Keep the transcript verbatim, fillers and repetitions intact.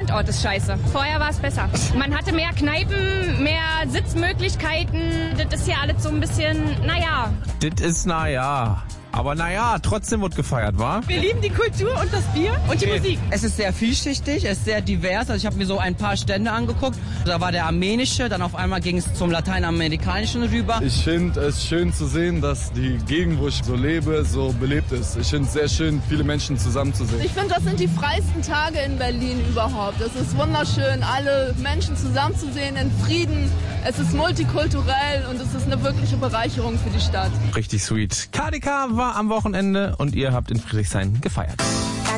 Standort ist scheiße. Vorher war es besser. Man hatte mehr Kneipen, mehr Sitzmöglichkeiten. Das ist hier alles so ein bisschen, naja. Das ist naja. Aber naja, trotzdem wird gefeiert, wa? Wir lieben die Kultur und das Bier und die Musik. Es ist sehr vielschichtig, es ist sehr divers. Also ich habe mir so ein paar Stände angeguckt. Da war der armenische, dann auf einmal ging es zum lateinamerikanischen rüber. Ich finde es schön zu sehen, dass die Gegend, wo ich so lebe, so belebt ist. Ich finde es sehr schön, viele Menschen zusammenzusehen. Ich finde, das sind die freisten Tage in Berlin überhaupt. Es ist wunderschön, alle Menschen zusammenzusehen in Frieden. Es ist multikulturell und es ist eine wirkliche Bereicherung für die Stadt. Richtig sweet. K D K war am Wochenende und ihr habt in Friedrichshain gefeiert.